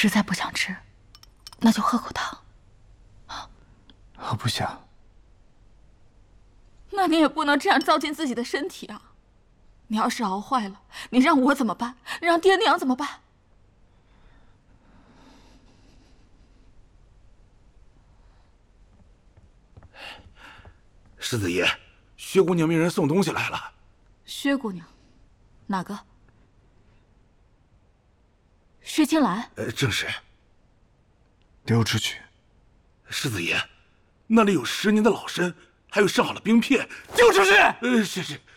实在不想吃，那就喝口汤。 我不想。 那你也不能这样糟践自己的身体啊！你要是熬坏了，你让我怎么办？让爹娘怎么办？ 世子爷，薛姑娘命人送东西来了。 薛姑娘，哪个？薛青兰？ 正是。 丢出去。 世子爷，那里有10年的老参，还有上好的冰片，丢出去。是。